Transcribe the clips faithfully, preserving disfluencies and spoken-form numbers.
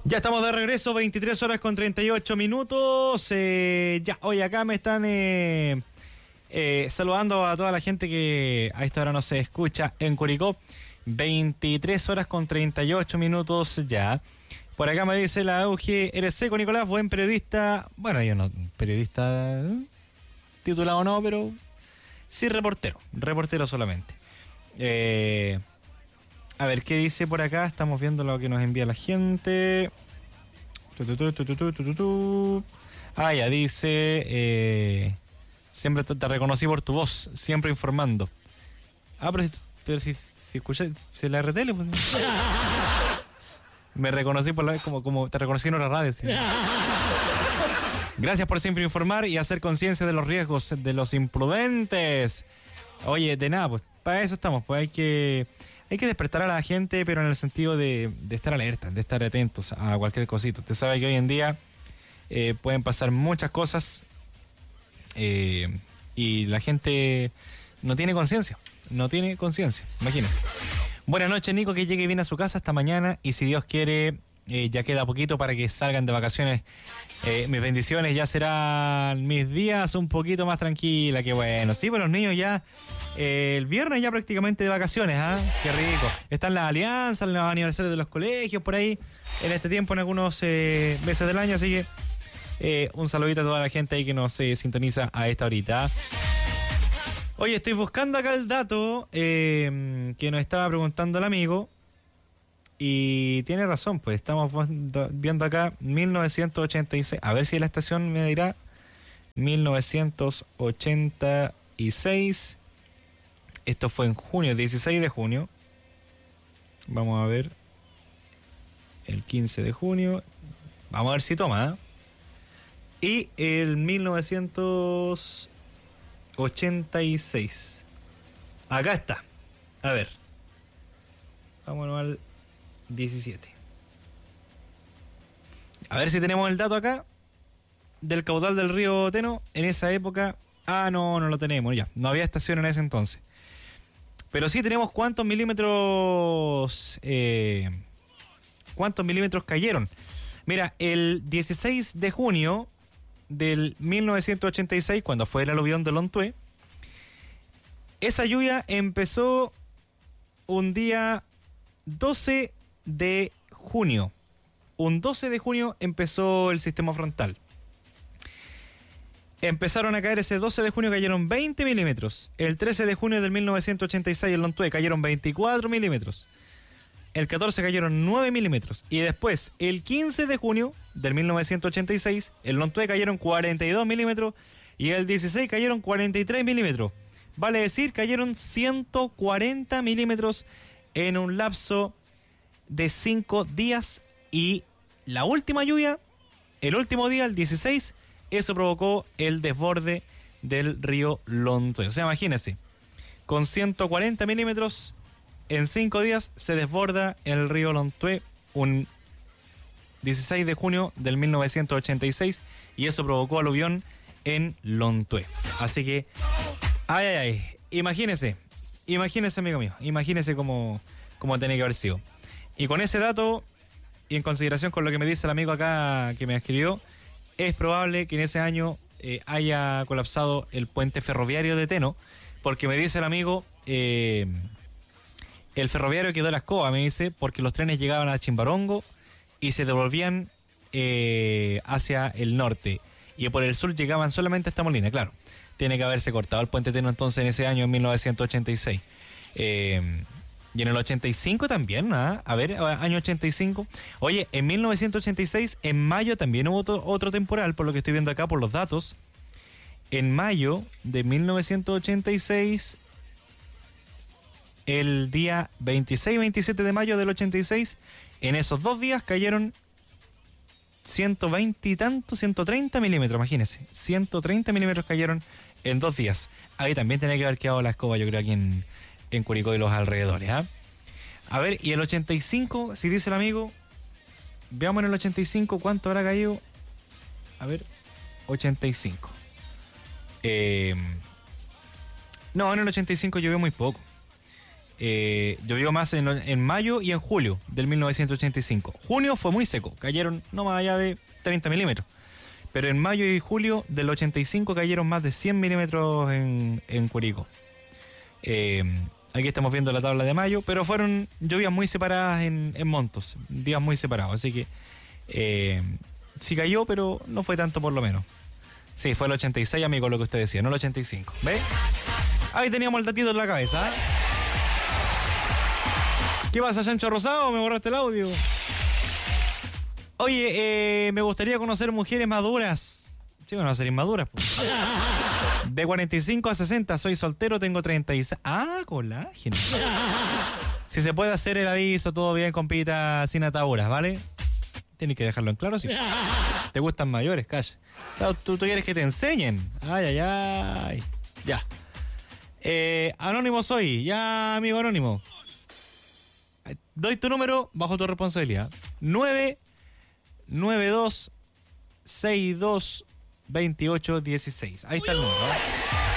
Ya estamos de regreso, veintitrés horas con treinta y ocho minutos. Eh, ya, hoy acá me están eh, eh, saludando a toda la gente que a esta hora no se escucha en Curicó. veintitrés horas con treinta y ocho minutos ya. Por acá me dice la U G, eres seco, Nicolás, buen periodista. Bueno, yo no, periodista titulado no, pero sí reportero, reportero solamente. Eh... A ver, ¿qué dice por acá? Estamos viendo lo que nos envía la gente. Tu, tu, tu, tu, tu, tu, tu, tu. Ah, ya dice... Eh, siempre te, te reconocí por tu voz, siempre informando. Ah, pero si, pero si, si escuché... Si la R T L, pues... Me reconocí por la... Como, como te reconocí en otra radio. ¿Sí? Gracias por siempre informar y hacer conciencia de los riesgos de los imprudentes. Oye, de nada, pues para eso estamos. Pues hay que... Hay que despertar a la gente, pero en el sentido de, de estar alerta, de estar atentos a cualquier cosita. Usted sabe que hoy en día eh, pueden pasar muchas cosas eh, y la gente no tiene conciencia, no tiene conciencia, imagínense. Buenas noches, Nico, que llegue bien a su casa hasta mañana y si Dios quiere, eh, ya queda poquito para que salgan de vacaciones. Eh, mis bendiciones, ya serán mis días un poquito más tranquila, que bueno. Sí, pues los niños ya, eh, el viernes ya prácticamente de vacaciones, ¿ah? ¿eh? Qué rico. Están las alianzas, los aniversarios de los colegios, por ahí, en este tiempo, en algunos eh, meses del año, así que eh, un saludito a toda la gente ahí que nos eh, sintoniza a esta horita. Oye, estoy buscando acá el dato eh, que nos estaba preguntando el amigo. Y tiene razón, pues estamos viendo acá mil novecientos ochenta y seis. A ver si la estación me dirá mil novecientos ochenta y seis. Esto fue en junio, dieciséis de junio. Vamos a ver. El quince de junio. Vamos a ver si toma. ¿eh? Y el mil novecientos ochenta y seis. Acá está. A ver. Vámonos al diecisiete. A ver si tenemos el dato acá del caudal del río Teno en esa época. Ah, no, no lo tenemos ya. No había estación en ese entonces. Pero sí tenemos cuántos milímetros eh, cuántos milímetros cayeron. Mira, el dieciséis de junio del mil novecientos ochenta y seis, cuando fue el aluvión de Lontué, esa lluvia empezó un día doce de junio. Un doce de junio empezó el sistema frontal. Empezaron a caer ese doce de junio, cayeron veinte milímetros. El trece de junio del mil novecientos ochenta y seis en Lontué cayeron veinticuatro milímetros. El catorce cayeron nueve milímetros. Y después, el quince de junio del mil novecientos ochenta y seis, en Lontué cayeron cuarenta y dos milímetros. Y el dieciséis cayeron cuarenta y tres milímetros. Vale decir, cayeron ciento cuarenta milímetros en un lapso de cinco días. Y la última lluvia, el último día, el dieciséis, eso provocó el desborde del río Lontué. O sea, imagínense, con ciento cuarenta milímetros en cinco días se desborda el río Lontué un dieciséis de junio del mil novecientos ochenta y seis, y eso provocó aluvión en Lontué. Así que, ay, ay, ay, imagínense, imagínense, amigo mío, imagínense cómo, cómo tenía que haber sido. Y con ese dato, y en consideración con lo que me dice el amigo acá que me escribió, es probable que en ese año eh, haya colapsado el puente ferroviario de Teno, porque me dice el amigo, eh, el ferroviario quedó a la escoba, me dice, porque los trenes llegaban a Chimbarongo y se devolvían eh, hacia el norte, y por el sur llegaban solamente hasta Molina. Claro, tiene que haberse cortado el puente Teno entonces en ese año, en mil novecientos ochenta y seis. Eh, Y en el ochenta y cinco también, ¿ah? A ver, año ochenta y cinco. Oye, en mil novecientos ochenta y seis, en mayo también hubo otro, otro temporal, por lo que estoy viendo acá por los datos. En mayo de mil novecientos ochenta y seis, el día veintiséis y veintisiete de mayo del ochenta y seis, en esos dos días cayeron ciento veinte y tanto, ciento treinta milímetros, imagínense. ciento treinta milímetros cayeron en dos días. Ahí también tenía que haber quedado la escoba, yo creo, aquí en... en Curicó y los alrededores. ¿eh? A ver, y el ochenta y cinco, si dice el amigo, veamos en el ochenta y cinco cuánto habrá caído. A ver, ochenta y cinco. Eh, no, en el ochenta y cinco llovió muy poco. eh, llovió más en, en mayo y en julio del mil novecientos ochenta y cinco. Junio fue muy seco, cayeron no más allá de treinta milímetros. Pero en mayo y julio del ochenta y cinco cayeron más de cien milímetros en, en Curicó. Eh, aquí estamos viendo la tabla de mayo, pero fueron lluvias muy separadas en, en montos, días muy separados. Así que eh, sí cayó, pero no fue tanto por lo menos. Sí, fue el ochenta y seis, amigo, lo que usted decía, no el ochenta y cinco. ¿Ve? Ahí teníamos el datito en la cabeza. ¿eh? ¿Qué pasa, Chancho Rosado? ¿Me borraste el audio? Oye, eh, me gustaría conocer mujeres maduras. Sí, van a ser inmaduras. Pues. De cuarenta y cinco a sesenta, soy soltero, tengo treinta y seis. Ah, colágeno. Si se puede hacer el aviso, todo bien, compita, sin ataduras, ¿vale? Tienes que dejarlo en claro, sí. Te gustan mayores, calla. ¿Tú, tú quieres que te enseñen? Ay, ay, ay. Ya. Eh, anónimo soy, ya, amigo anónimo. Doy tu número bajo tu responsabilidad. nueve nueve dos seis dos veintiocho dieciséis. Ahí está el número. ¿eh?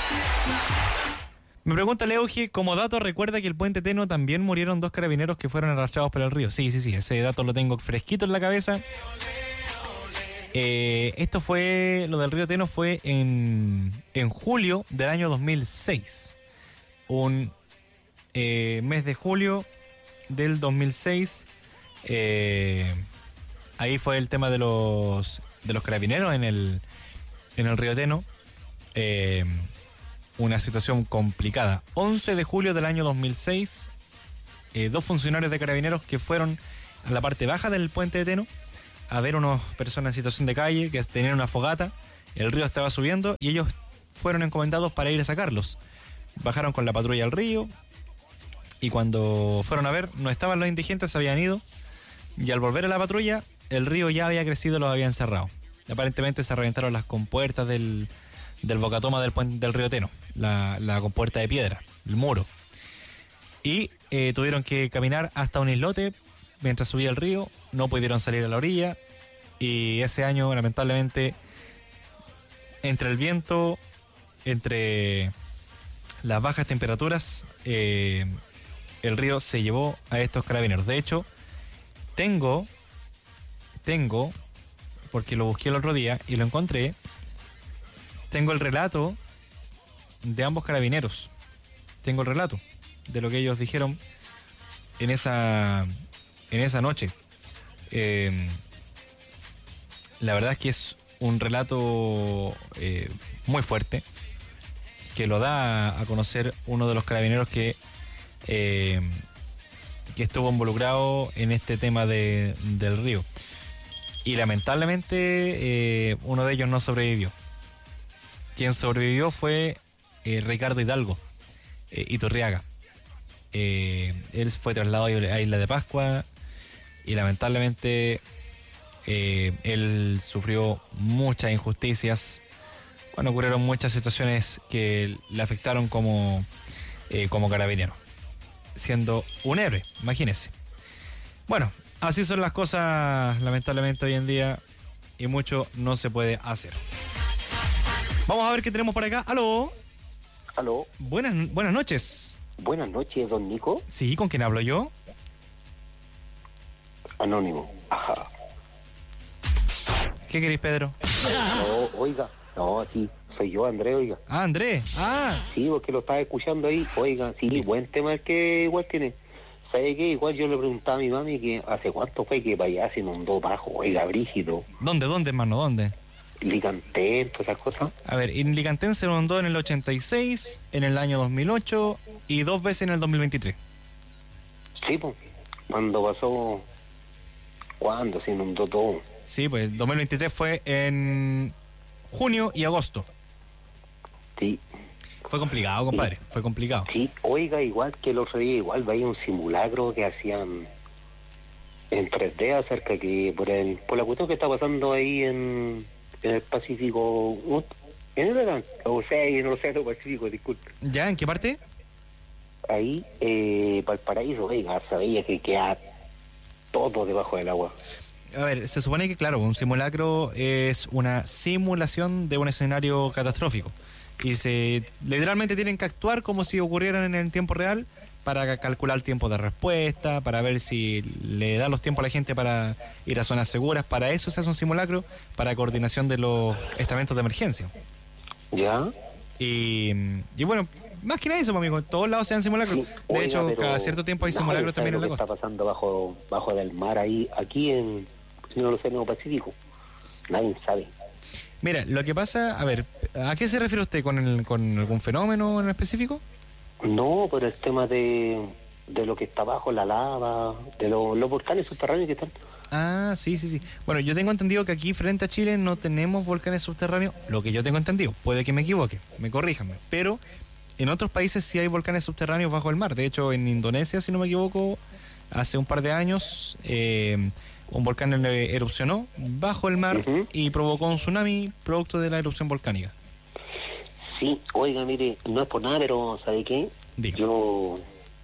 Me pregunta Leugi, como dato recuerda que el puente Teno también murieron dos carabineros que fueron arrastrados por el río. Sí, sí, sí, ese dato lo tengo fresquito en la cabeza. Eh, esto fue, lo del río Teno fue en, en julio del año dos mil seis. Un eh, mes de julio del dos mil seis. Eh... Ahí fue el tema de los de los carabineros en el en el río Teno. Eh, una situación complicada. once de julio del año dos mil seis, eh, dos funcionarios de carabineros que fueron a la parte baja del puente de Teno a ver unas personas en situación de calle que tenían una fogata. El río estaba subiendo y ellos fueron encomendados para ir a sacarlos. Bajaron con la patrulla al río y cuando fueron a ver, no estaban los indigentes, se habían ido. Y al volver a la patrulla, el río ya había crecido, los habían cerrado. Aparentemente se reventaron las compuertas del, del bocatoma del puente del río Teno, la, la compuerta de piedra, el muro. Y eh, tuvieron que caminar hasta un islote mientras subía el río, no pudieron salir a la orilla. Y ese año, lamentablemente, entre el viento, entre las bajas temperaturas, eh, el río se llevó a estos carabineros. De hecho, tengo... Tengo, porque lo busqué el otro día y lo encontré, tengo el relato de ambos carabineros. Tengo el relato de lo que ellos dijeron en esa, en esa noche. Eh, la verdad es que es un relato eh, muy fuerte, que lo da a conocer uno de los carabineros que, eh, que estuvo involucrado en este tema de, del río. Y lamentablemente eh, uno de ellos no sobrevivió. Quien sobrevivió fue eh, Ricardo Hidalgo, eh, Iturriaga. Eh, él fue trasladado a Isla de Pascua y lamentablemente eh, él sufrió muchas injusticias. Bueno, ocurrieron muchas situaciones que le afectaron como, eh, como carabinero, siendo un héroe, imagínense. Bueno, así son las cosas, lamentablemente, hoy en día, y mucho no se puede hacer. Vamos a ver qué tenemos por acá. ¿Aló? ¿Aló? Buenas, buenas noches. Buenas noches, don Nico. Sí, ¿con quién hablo yo? Anónimo. Ajá. ¿Qué queréis, Pedro? No, oiga. No, sí, soy yo, Andrés, oiga. Ah, Andrés. Ah. Sí, porque lo estaba escuchando ahí. Oiga, sí, buen tema el que igual tiene. ¿Sabe qué? Igual yo le preguntaba a mi mami que hace cuánto fue que para allá se inundó bajo, oiga, brígido. ¿Dónde, dónde, hermano? ¿Dónde? Licantén, todas esas cosas. A ver, en Licantén se inundó en el ochenta y seis, en el año dos mil ocho y dos veces en el dos mil veintitrés. Sí, pues, cuando pasó, ¿cuándo se inundó todo? Sí, pues dos mil veintitrés fue en junio y agosto. Sí. Fue complicado, compadre, sí. Fue complicado. Sí, oiga, igual que el otro día, igual veía un simulacro que hacían en tres D acerca que por el por la cuestión que está pasando ahí en, en el Pacífico, en el o sea, en el Océano Pacífico, disculpe. ¿Ya? ¿En qué parte? Ahí, eh, Valparaíso, oiga, sabía que queda todo debajo del agua. A ver, se supone que, claro, un simulacro es una simulación de un escenario catastrófico. Y se literalmente tienen que actuar como si ocurrieran en el tiempo real para calcular tiempo de respuesta, para ver si le da los tiempos a la gente para ir a zonas seguras. Para eso se hace un simulacro, para coordinación de los estamentos de emergencia. ¿Ya? Y, y bueno, más que nada eso, amigo, en todos lados se dan simulacros. Sí, de oiga, hecho, pero cada cierto tiempo hay nadie simulacros sabe también en lo la que costa. está pasando bajo, bajo del mar ahí, aquí en, en el Océano Pacífico. Nadie sabe. Mira, lo que pasa, a ver, ¿a qué se refiere usted? ¿Con, el, con algún fenómeno en específico? No, pero el tema de, de lo que está abajo, la lava, de lo- los volcanes subterráneos que están. Ah, sí, sí, sí. Bueno, yo tengo entendido que aquí frente a Chile no tenemos volcanes subterráneos, lo que yo tengo entendido. Puede que me equivoque, me corríjanme. Pero en otros países sí hay volcanes subterráneos bajo el mar. De hecho, en Indonesia, si no me equivoco, hace un par de años, eh, un volcán eh, erupcionó bajo el mar Ujú. y provocó un tsunami producto de la erupción volcánica. Sí, oiga, mire, no es por nada, pero ¿sabe qué? Diga. Yo...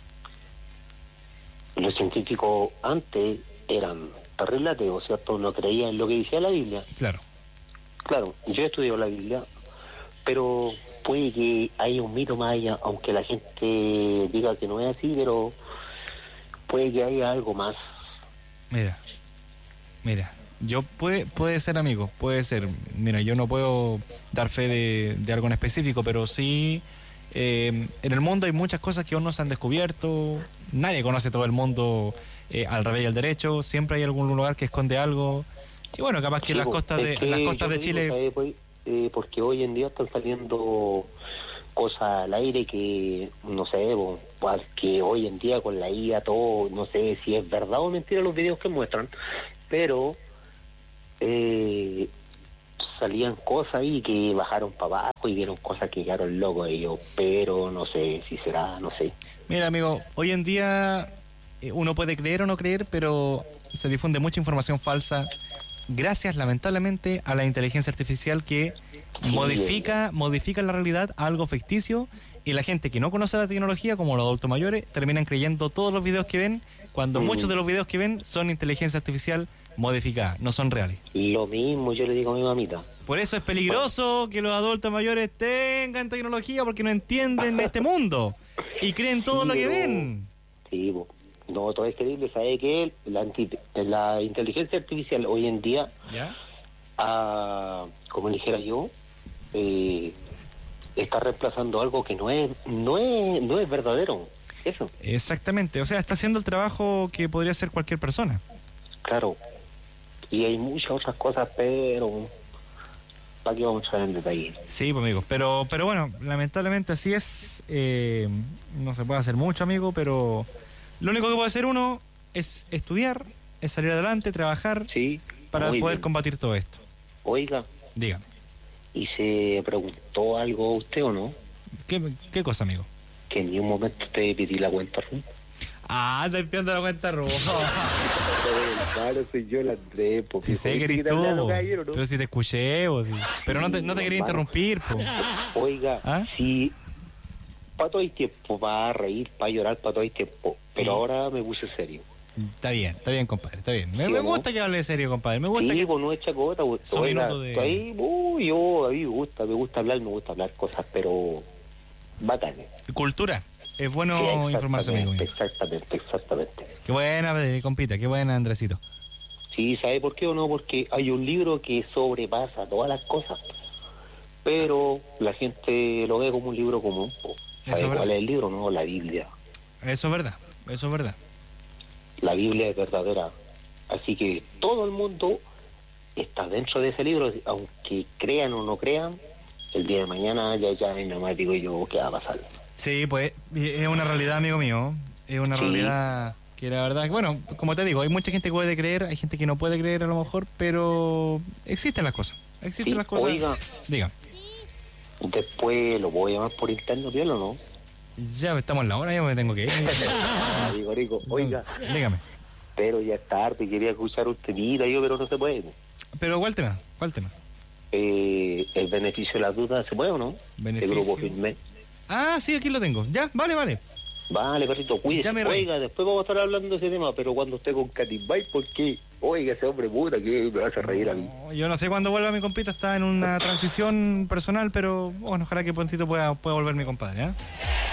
Los científicos antes eran terribles ateos, ¿cierto? No creían en lo que decía la Biblia. Claro. Claro, yo he estudiado la Biblia, pero puede que haya un mito más allá, aunque la gente diga que no es así, pero puede que haya algo más. Mira, mira, yo puede, puede ser amigo, puede ser. Mira, yo no puedo dar fe de, de algo en específico, pero sí, eh, en el mundo hay muchas cosas que aún no se han descubierto. Nadie conoce todo el mundo eh, al revés y al derecho. Siempre hay algún lugar que esconde algo. Y bueno, capaz que Sí, en las po, costas es de, que en las costas yo de le Chile. digo, ¿sabe, pues? Eh, porque hoy en día están saliendo cosas al aire que, no sé, po, pues, que hoy en día con la I A todo, no sé si es verdad o mentira los videos que muestran, pero eh, salían cosas ahí que bajaron para abajo y vieron cosas que quedaron locos ellos, pero no sé si será, no sé. Mira, amigo, hoy en día eh, uno puede creer o no creer, pero se difunde mucha información falsa gracias, lamentablemente, a la inteligencia artificial que Sí, modifica, modifica la realidad a algo ficticio, y la gente que no conoce la tecnología, como los adultos mayores, terminan creyendo todos los videos que ven, cuando Mm. muchos de los videos que ven son inteligencia artificial modificada, no son reales. Lo mismo yo le digo a mi mamita. Por eso es peligroso que los adultos mayores tengan tecnología, porque no entienden este mundo y creen todo Sí, lo que pero- ven. Sí, po. No, todo es creíble. ¿Sabe qué? La, anti- la inteligencia artificial hoy en día, ¿Ya? ah, como dijera yo, eh, está reemplazando algo que no es, no es, no es verdadero. Eso, Exactamente, o sea, está haciendo el trabajo que podría hacer cualquier persona. claro. Y hay muchas otras cosas, pero ¿para qué vamos a entrar en detalle? Sí, pues, amigo, pero pero bueno, lamentablemente así es. eh, no se puede hacer mucho, amigo, pero lo único que puede hacer uno es estudiar, es salir adelante, trabajar Sí, para muy poder bien. combatir todo esto. Oiga, Dígame, ¿y se preguntó algo usted o no? ¿qué, qué cosa, amigo? Que en ningún momento te pedí la cuenta, ¿no? Ah, te entiendo la cuenta roja. Claro, soy yo el Andrés, porque Si sé que eres tú, pero si te escuché, vos, sí. Pero no te, no te quería hermano. interrumpir, po. Oiga, ¿Ah? si para todo hay tiempo, para reír, para llorar, para todo hay tiempo, pero Sí. ahora me puse serio. Está bien, está bien, compadre, está bien. Me, ¿Sí me o no? gusta que hable de serio, compadre, me gusta Sí, que... pues no es chacota, pues, Son oiga, minutos de- ahí, uy, yo, a mí me gusta, me gusta hablar, me gusta hablar cosas, pero bacanes. Cultura, es bueno Sí, informarse, amigo mío. exactamente, exactamente. Qué buena, eh, compita, qué buena, Andresito. Sí, ¿sabe por qué o no? Porque hay un libro que sobrepasa todas las cosas, pero la gente lo ve como un libro común. po. Eso ¿Sabe es cuál verdad. es el libro? No, la Biblia. Eso es verdad, eso es verdad. La Biblia es verdadera. Así que todo el mundo está dentro de ese libro, aunque crean o no crean, el día de mañana ya ya nomás digo yo qué va a pasar. Sí, pues es una realidad, amigo mío. Es una Sí. realidad que la verdad, bueno, como te digo, hay mucha gente que puede creer, hay gente que no puede creer a lo mejor, pero existen las cosas. Existen Sí, las cosas. oiga. Diga, Después lo voy a llamar por interno, ¿bien o no? ya estamos en la hora, ya me tengo que ir. Ah, digo, rico, oiga, Dígame. pero ya es tarde, quería escuchar un temita yo, pero no se puede. Pero ¿cuál tema? ¿Cuál tema? Eh, el beneficio de la duda, ¿se puede o no? Beneficio. El grupo firme. Ah, sí, aquí lo tengo. Ya, vale, vale. Vale, perrito, cuídese. Ya me reí. Oiga, después vamos a estar hablando de ese tema, pero cuando esté con Catimbay, porque, oiga, ese hombre puta que me hace reír a mí. No, yo no sé cuándo vuelva mi compita, está en una transición personal, pero bueno, ojalá que prontito pueda, pueda volver mi compadre, ¿eh?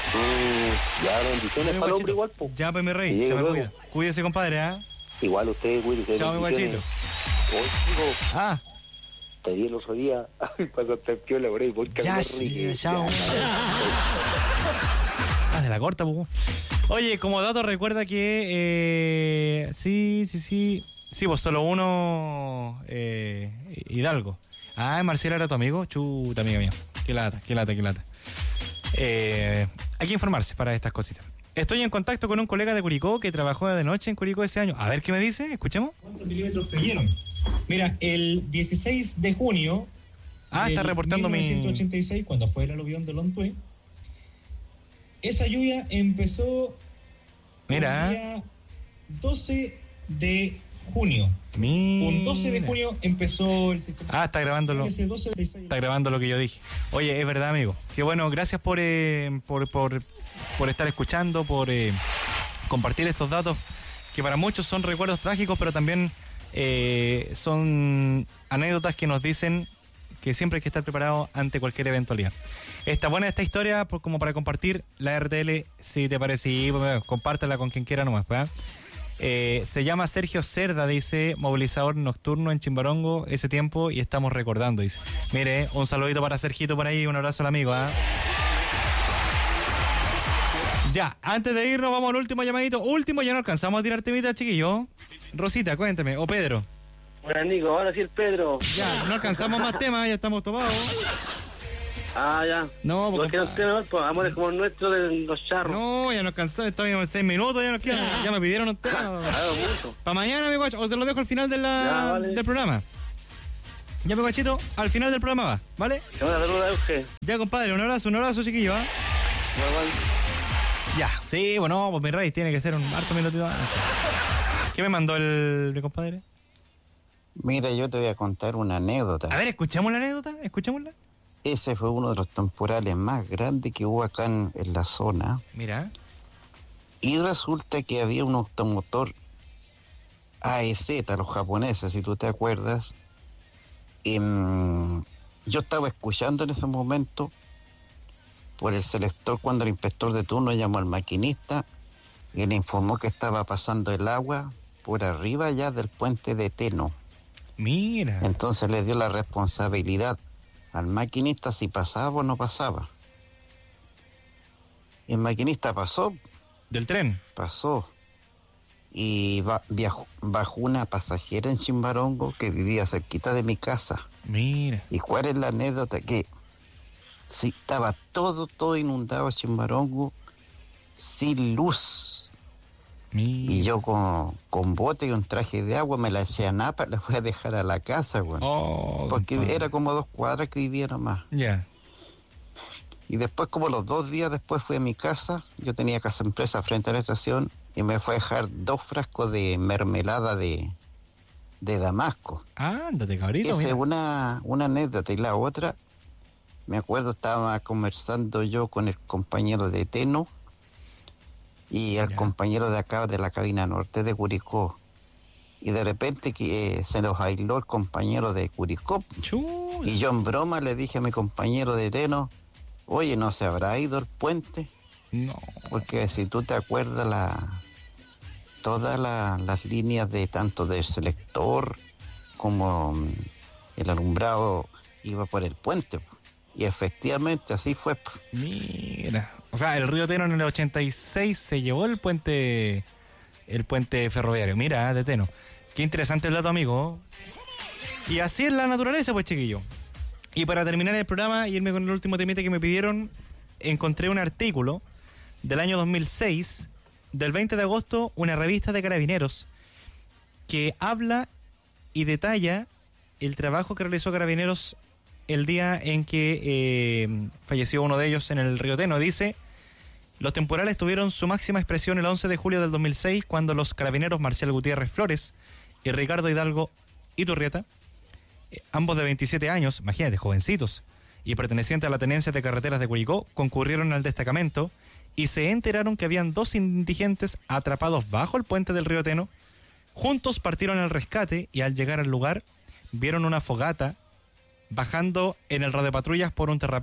Mm, ya, bendiciones para el hombre igual, po. Ya, pues mi rey, Y se me luego. cuida. Cuídese, compadre, ¿ah? Igual usted, cuídese. Chao, mi guachito. Oye, chico, Ah, te di el otro día para contar piola por ahí, porque ya, me sí, ríe. chao. Ya, Ah, de la corta, pues. Oye, como dato, recuerda que. Eh, sí, sí, sí. Sí, pues solo uno. Eh, Hidalgo. Ah, Marcela era tu amigo. Chuta, amiga mía. Qué lata, qué lata, qué lata. Eh, hay que informarse para estas cositas. Estoy en contacto con un colega de Curicó que trabajó de noche en Curicó ese año. A ver qué me dice, escuchemos. ¿Cuántos milímetros cayeron? Mira, el dieciséis de junio. Ah, está reportando mi... mil novecientos ochenta y seis, cuando fue el aluvión de Lontué, esa lluvia empezó... Mira. El día doce de junio. Mira. Un doce de junio empezó el sistema... Ah, está grabándolo. Ese doce de seis... Está grabando lo que yo dije. Oye, es verdad, amigo. Qué bueno, gracias por, eh, por, por, por estar escuchando, por eh, compartir estos datos, que para muchos son recuerdos trágicos, pero también eh, son anécdotas que nos dicen que siempre hay que estar preparado ante cualquier eventualidad. Está buena esta historia por, como para compartir la R T L, si te parece, y, bueno, compártela con quien quiera nomás, ¿verdad? Eh, se llama Sergio Cerda, dice, movilizador nocturno en Chimbarongo ese tiempo, y estamos recordando, dice. Mire, un saludito para Sergito por ahí, un abrazo al amigo, ¿ah? ¿eh? Ya, antes de irnos vamos al último llamadito. Último, ya no alcanzamos a tirar temita, chiquillo. Rosita, cuéntame, o Pedro. Bueno, Nico, ahora sí el Pedro. Ya, no alcanzamos más temas, ya estamos tomados. Ah, ya. No, porque no tenemos, pues, amores como el nuestro de los charros. No, ya nos cansamos, estamos en seis minutos, ya nos quedan, ya me pidieron un tema. Claro, mucho. Para mañana, mi guacho, o se lo dejo al final de la, Ya, vale. del programa. Ya, mi guachito, al final del programa va, ¿vale? Te voy a dar una de usted. Ya, compadre, un abrazo, un abrazo, chiquillo, ¿ah? Ya, sí, bueno, pues mi rey tiene que ser un harto minutito antes. ¿Qué me mandó el mi compadre? Mira, yo te voy a contar una anécdota. A ver, escuchamos la anécdota, escuchémosla. Ese fue uno de los temporales más grandes que hubo acá en, en la zona. Mira. Y resulta que había un automotor A E Z, los japoneses, si tú te acuerdas. Em, yo estaba escuchando en ese momento por el selector cuando el inspector de turno llamó al maquinista y le informó que estaba pasando el agua por arriba ya del puente de Teno. Mira. Entonces le dio la responsabilidad al maquinista si pasaba o no pasaba. El maquinista pasó. ¿Del tren? Pasó. Y va, viajó, bajó una pasajera en Chimbarongo que vivía cerquita de mi casa. Mira. ¿Y cuál es la anécdota? Que si estaba todo, todo inundado Chimbarongo, sin luz. Mira. Y yo con, con bote y un traje de agua me la eché a Napa, la fui a dejar a la casa, güey. Oh, Porque compadre. era como dos cuadras que vivía nomás. Ya. Y después, como los dos días después, fui a mi casa. Yo tenía casa empresa frente a la estación y me fue a dejar dos frascos de mermelada de, de Damasco. Ándate, cabrito. Esa Mira. es una, una anécdota. Y la otra, me acuerdo, estaba conversando yo con el compañero de Teno y el Ya. compañero de acá de la cabina norte de Curicó. Y de repente que eh, se nos aisló el compañero de Curicó. Chula. Y yo en broma le dije a mi compañero de Teno, oye, ¿no se habrá ido el puente? No. Porque si tú te acuerdas, la, todas la- las líneas de tanto del selector como mm, el alumbrado iba por el puente. Y efectivamente así fue. Mira. O sea, el río Teno en el ochenta y seis se llevó el puente el puente ferroviario. Mira, de Teno. Qué interesante el dato, amigo. Y así es la naturaleza, pues, chiquillo. Y para terminar el programa y irme con el último temita que me pidieron, encontré un artículo del año dos mil seis, del veinte de agosto, una revista de Carabineros, que habla y detalla el trabajo que realizó Carabineros el día en que eh, falleció uno de ellos en el río Teno. Dice, los temporales tuvieron su máxima expresión el once de julio del dos mil seis, cuando los carabineros Marcial Gutiérrez Flores y Ricardo Hidalgo Iturrieta, eh, ambos de veintisiete años, imagínate, jovencitos, y pertenecientes a la Tenencia de Carreteras de Curicó, concurrieron al destacamento y se enteraron que habían dos indigentes atrapados bajo el puente del río Teno. Juntos partieron al rescate y al llegar al lugar vieron una fogata bajando en el radiopatrullas por un terraplén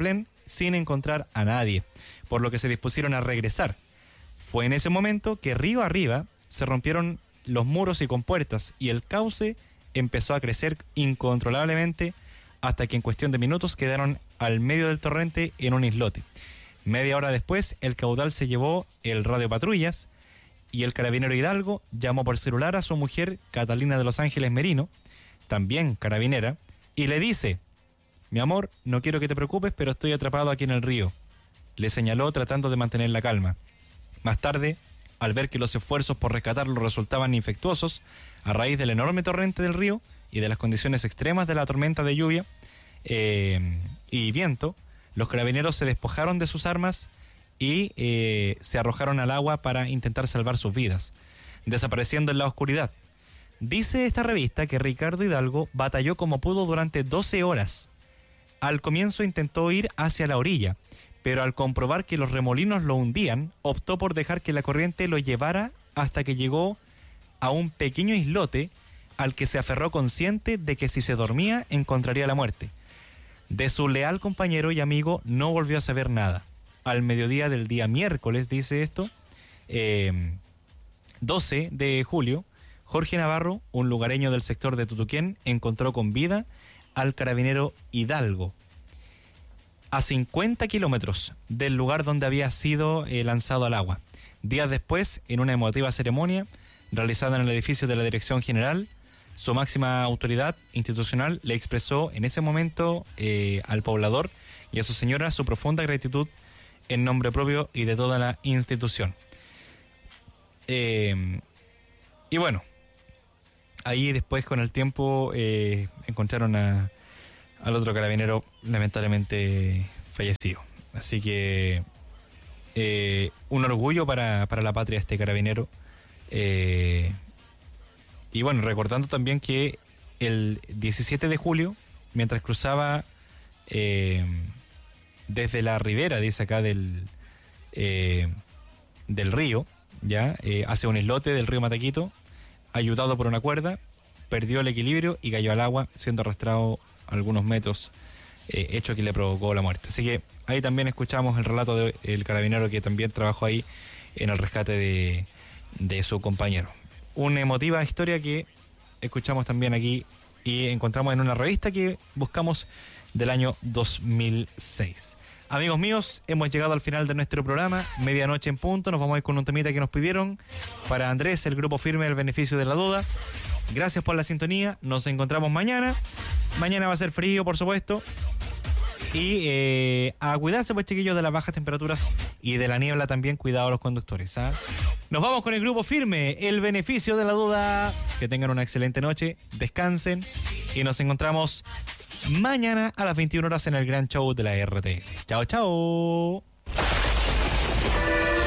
sin encontrar a nadie, por lo que se dispusieron a regresar. Fue en ese momento que río arriba se rompieron los muros y compuertas y el cauce empezó a crecer incontrolablemente hasta que en cuestión de minutos quedaron al medio del torrente en un islote. Media hora después, el caudal se llevó el radio patrullas y el carabinero Hidalgo llamó por celular a su mujer Catalina de Los Ángeles Merino, también carabinera, y le dice: mi amor, no quiero que te preocupes, pero estoy atrapado aquí en el río. Le señaló tratando de mantener la calma. Más tarde, al ver que los esfuerzos por rescatarlo resultaban infructuosos, a raíz del enorme torrente del río y de las condiciones extremas de la tormenta de lluvia eh, y viento, los carabineros se despojaron de sus armas y eh, se arrojaron al agua para intentar salvar sus vidas, desapareciendo en la oscuridad. Dice esta revista que Ricardo Hidalgo batalló como pudo durante doce horas. Al comienzo intentó ir hacia la orilla, pero al comprobar que los remolinos lo hundían, optó por dejar que la corriente lo llevara hasta que llegó a un pequeño islote al que se aferró consciente de que si se dormía encontraría la muerte. De su leal compañero y amigo no volvió a saber nada. Al mediodía del día miércoles, dice esto, eh, doce de julio, Jorge Navarro, un lugareño del sector de Tutuquén, encontró con vida al carabinero Hidalgo a cincuenta kilómetros del lugar donde había sido eh, lanzado al agua. Días después, en una emotiva ceremonia realizada en el edificio de la Dirección General, su máxima autoridad institucional le expresó en ese momento eh, al poblador y a su señora su profunda gratitud en nombre propio y de toda la institución. Eh, y bueno, ahí después con el tiempo eh, encontraron a, al otro carabinero lamentablemente fallecido. Así que eh, un orgullo para, para la patria este carabinero. Eh, y bueno, recordando también que el diecisiete de julio, mientras cruzaba eh, desde la ribera, dice acá, del, eh, del río, ya eh, hacia un islote del río Mataquito, ayudado por una cuerda, perdió el equilibrio y cayó al agua, siendo arrastrado algunos metros, eh, hecho que le provocó la muerte. Así que ahí también escuchamos el relato del carabinero que también trabajó ahí en el rescate de, de su compañero. Una emotiva historia que escuchamos también aquí y encontramos en una revista que buscamos del año dos mil seis. Amigos míos, hemos llegado al final de nuestro programa, medianoche en punto. Nos vamos a ir con un temita que nos pidieron para Andrés, el grupo firme del beneficio de la duda. Gracias por la sintonía, nos encontramos mañana. Mañana va a ser frío, por supuesto. Y eh, a cuidarse, pues, chiquillos, de las bajas temperaturas y de la niebla también. Cuidado a los conductores, ¿ah? Nos vamos con el grupo firme, el beneficio de la duda. Que tengan una excelente noche, descansen y nos encontramos mañana a las veintiuna horas en el gran show de la R T. Chao, chao.